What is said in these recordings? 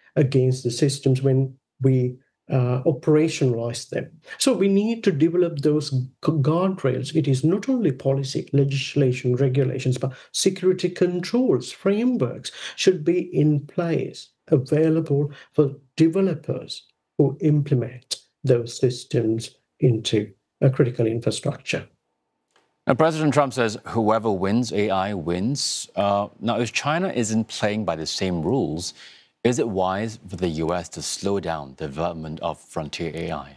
against the systems when we operationalize them. So we need to develop those guardrails. It is not only policy, legislation, regulations, but security controls, frameworks should be in place, available for developers who implement those systems into a critical infrastructure. Now, President Trump says whoever wins AI wins. Now, if China isn't playing by the same rules, is it wise for the US to slow down the development of frontier AI?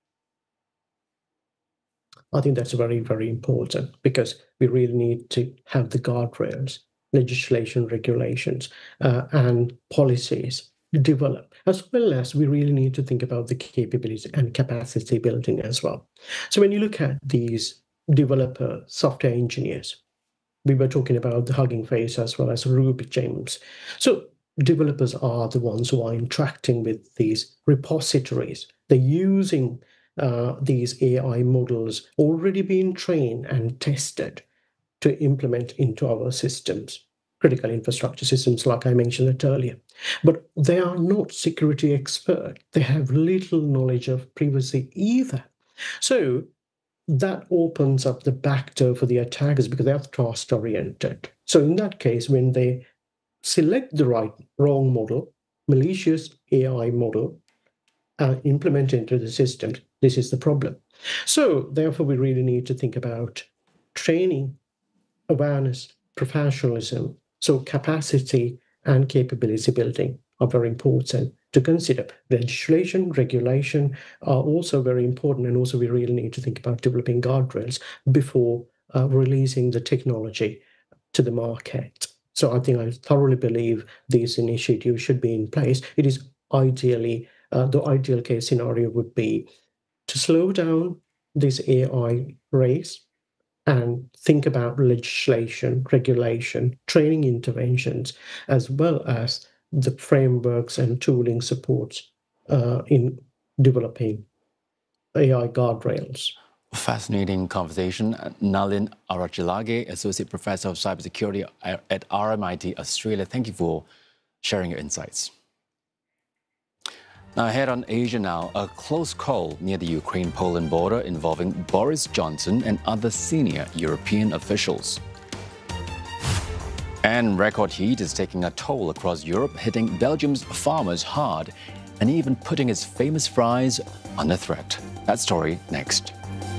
I think that's very, very important because we really need to have the guardrails, legislation, regulations, and policies develop, as well as we really need to think about the capability and capacity building as well. So when you look at these developer software engineers, we were talking about the Hugging Face as well as Ruby Gems. So developers are the ones who are interacting with these repositories. They're using these AI models already being trained and tested to implement into our systems, critical infrastructure systems, like I mentioned it earlier. But they are not security experts. They have little knowledge of privacy either. So that opens up the back door for the attackers because they are trust-oriented. So in that case, when they select the wrong model, malicious AI model, implement into the system, this is the problem. So therefore, we really need to think about training, awareness, professionalism. So capacity and capability building are very important to consider. Legislation, regulation are also very important, and also we really need to think about developing guardrails before releasing the technology to the market. So I think I thoroughly believe these initiatives should be in place. It is ideally, the ideal case scenario would be to slow down this AI race and think about legislation, regulation, training interventions, as well as the frameworks and tooling supports in developing AI guardrails. Fascinating conversation. Nalin Arachalage, Associate Professor of Cybersecurity at RMIT Australia. Thank you for sharing your insights. Now, ahead on Asia now, a close call near the Ukraine-Poland border involving Boris Johnson and other senior European officials. And record heat is taking a toll across Europe, hitting Belgium's farmers hard and even putting its famous fries under threat. That story next.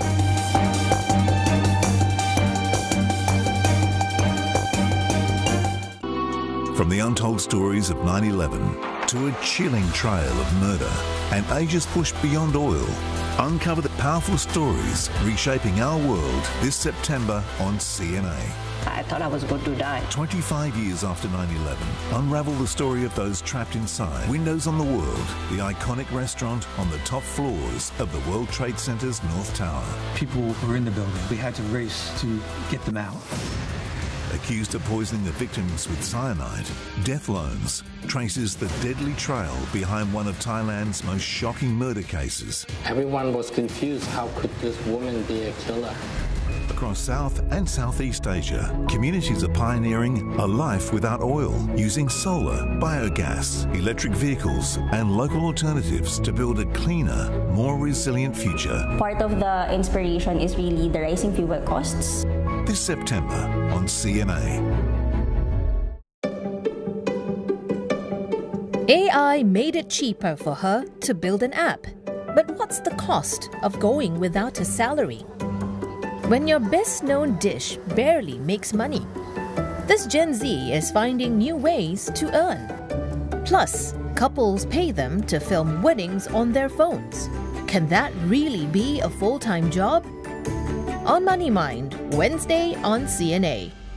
From the untold stories of 9/11 to a chilling trail of murder and ages pushed beyond oil, uncover the powerful stories reshaping our world this September on CNA. I thought I was going to die. 25 years after 9/11, unravel the story of those trapped inside Windows on the World, the iconic restaurant on the top floors of the World Trade Center's North Tower. People were in the building. We had to race to get them out. Accused of poisoning the victims with cyanide, Death Loans traces the deadly trail behind one of Thailand's most shocking murder cases. Everyone was confused. How could this woman be a killer? Across South and Southeast Asia, communities are pioneering a life without oil, using solar, biogas, electric vehicles, and local alternatives to build a cleaner, more resilient future. Part of the inspiration is really the rising fuel costs. This September on CNA. AI made it cheaper for her to build an app. But what's the cost of going without a salary? When your best-known dish barely makes money, this Gen Z is finding new ways to earn. Plus, couples pay them to film weddings on their phones. Can that really be a full-time job? On Money Mind, Wednesday on CNA.